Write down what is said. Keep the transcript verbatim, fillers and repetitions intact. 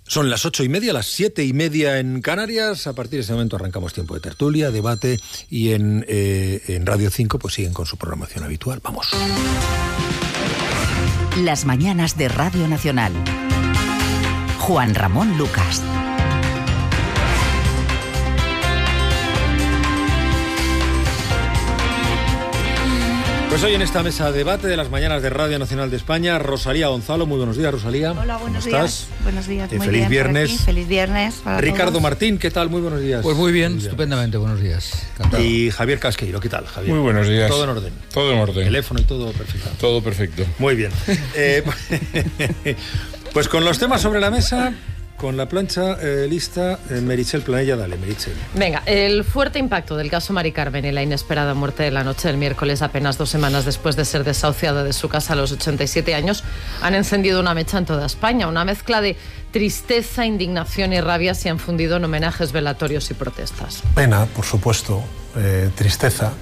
Son las ocho y media, las siete y media en Canarias. A partir de ese momento arrancamos tiempo de tertulia, debate, y en, eh, en Radio cinco pues siguen con su programación habitual. Vamos. Las mañanas de Radio Nacional. Juan Ramón Lucas. Pues hoy en esta mesa de debate de las mañanas de Radio Nacional de España, Rosalía Gonzalo. Muy buenos días, Rosalía. Hola, buenos ¿Cómo días. estás? Buenos días. Eh, muy feliz bien, viernes. Feliz viernes para Ricardo todos. Martín, ¿qué tal? Muy buenos días. Pues muy bien, estupendamente, buenos días. Encantado. Y Javier Casqueiro, ¿qué tal, Javier? Muy buenos días. Todo en orden. Todo en orden. Teléfono y todo perfecto. Todo perfecto. Muy bien. Eh, pues con los temas sobre la mesa, con la plancha eh, lista, eh, Meritxell Planella, dale, Meritxell. Venga, el fuerte impacto del caso Mari Carmen y la inesperada muerte de la noche del miércoles, apenas dos semanas después de ser desahuciada de su casa a los ochenta y siete años, han encendido una mecha en toda España. Una mezcla de tristeza, indignación y rabia se han fundido en homenajes, velatorios y protestas. Pena, por supuesto, eh, tristeza.